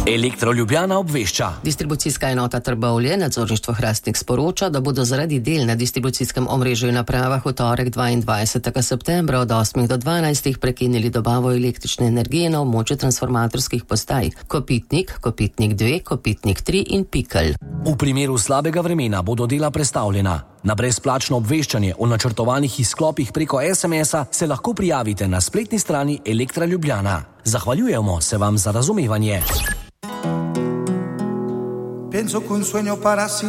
Elektro Ljubljana obvešča. Distribucijska enota Trbovlje, nadzorništvo Hrastnik sporoča, da bodo zaradi del na distribucijskem omrežju in napravah v torek 22. septembra od 8 do 12 prekinili dobavo električne energije na območju transformatorskih postaj Kopitnik, Kopitnik 2, Kopitnik 3 in Pikelj. V primeru slabega vremena bodo dela prestavljena. Na brezplačno obveščanje o načrtovanih izklopih preko SMS-a se lahko prijavite na spletni strani Elektra Ljubljana. Zahvaljujemo se vam za razumevanje. Pienso que un sueño para